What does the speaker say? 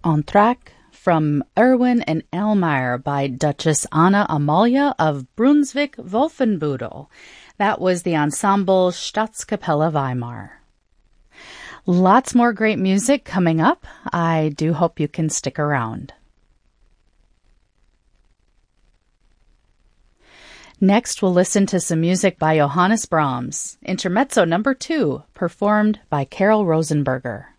Entraque from Erwin and Elmire by Duchess Anna Amalia of Brunswick-Wolfenbüttel. That was the ensemble Staatskapelle Weimar. Lots more great music coming up. I do hope you can stick around. Next, we'll listen to some music by Johannes Brahms, Intermezzo No. 2, performed by Carol Rosenberger.